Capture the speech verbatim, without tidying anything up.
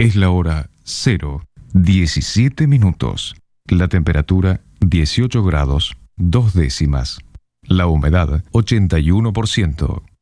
Es la hora cero, diecisiete minutos. La temperatura dieciocho grados, dos décimas. La humedad ochenta y uno por ciento.